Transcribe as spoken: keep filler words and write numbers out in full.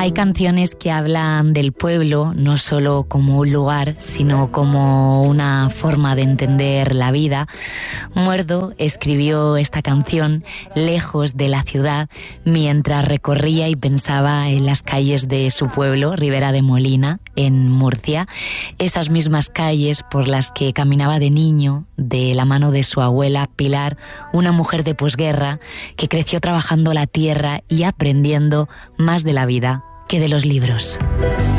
Hay canciones que hablan del pueblo no solo como un lugar, sino como una forma de entender la vida. Muerdo escribió esta canción lejos de la ciudad mientras recorría y pensaba en las calles de su pueblo, Ribera de Molina, en Murcia. Esas mismas calles por las que caminaba de niño de la mano de su abuela Pilar, una mujer de posguerra que creció trabajando la tierra y aprendiendo más de la vida que de los libros.